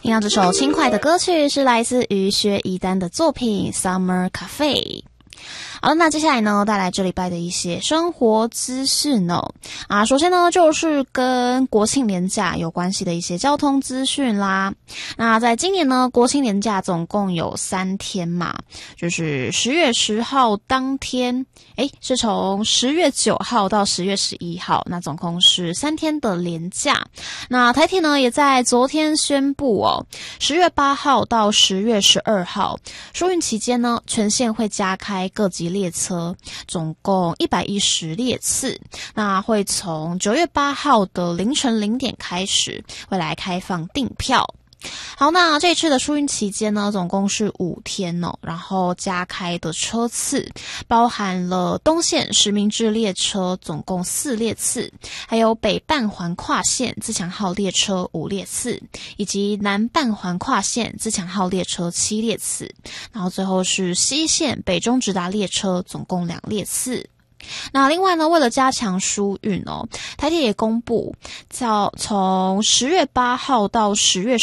听到这首轻快的歌曲是来自于薛逸丹的作品《Summer Cafe》。好了，那接下来呢，带来这礼拜的一些生活资讯哦。首先呢，就是跟国庆连假有关系的一些交通资讯啦。那在今年呢，国庆连假总共有3天嘛，就是10月10号当天，是从10月9号到10月11号，那总共是3天的连假。那台铁呢，也在昨天宣布哦，10月8号到10月12号，疏运期间呢，全线会加开各级列车，总共110列次。那会从9月8号的凌晨0点开始，会来开放订票。好，那这次的疏运期间呢，总共是5天哦，然后加开的车次包含了东线实名制列车总共4列次，还有北半环跨线自强号列车5列次，以及南半环跨线自强号列车7列次，然后最后是西线北中直达列车总共2列次。那另外呢，为了加强疏运哦，台铁也公布，从10月8号到10月